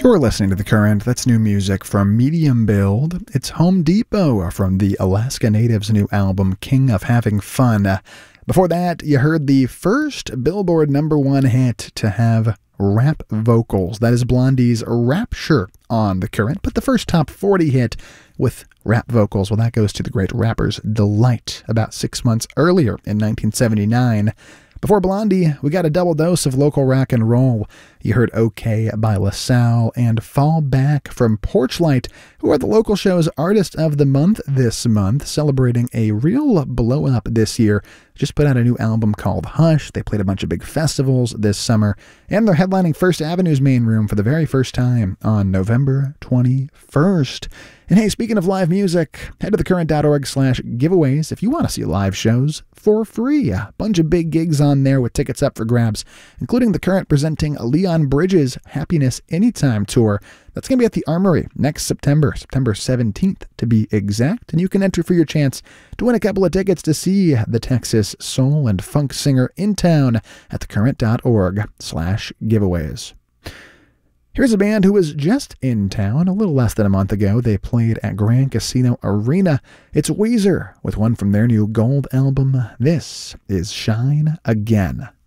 You're listening to The Current. That's new music from Medium Build. It's Home Depot from the Alaska Natives' new album, King of Having Fun. Before that, you heard the first Billboard #1 hit to have rap vocals. That is Blondie's Rapture on The Current, but the first top 40 hit with rap vocals, well, that goes to the great rapper's Delight about 6 months earlier in 1979. Before Blondie, we got a double dose of local rock and roll. You heard OK by LaSalle and Fall Back from Porchlight, who are the local show's Artist of the Month this month, celebrating a real blow-up this year. Just put out a new album called Hush. They played a bunch of big festivals this summer, and they're headlining First Avenue's main room for the very first time on November 21st. And hey, speaking of live music, head to thecurrent.org/giveaways if you want to see live shows for free. A bunch of big gigs on there with tickets up for grabs, including The Current presenting Leon Bridges' Happiness Anytime tour. That's going to be at the Armory next September 17th to be exact. And you can enter for your chance to win a couple of tickets to see the Texas soul and funk singer in town at thecurrent.org/giveaways. Here's a band who was just in town a little less than a month ago. They played at Grand Casino Arena. It's Weezer with one from their new Gold album. This is Shine Again.